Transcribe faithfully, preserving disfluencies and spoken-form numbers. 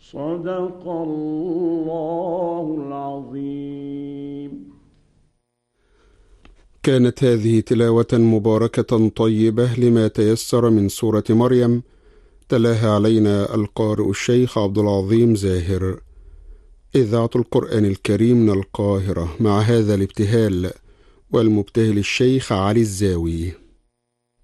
صدق الله العظيم. كانت هذه تلاوة مباركة طيبة لما تيسر من سورة مريم، تلاها علينا القارئ الشيخ عبد العظيم زاهر. إذاعة القرآن الكريم من القاهرة، مع هذا الابتهال والمبتهل الشيخ علي الزاوي.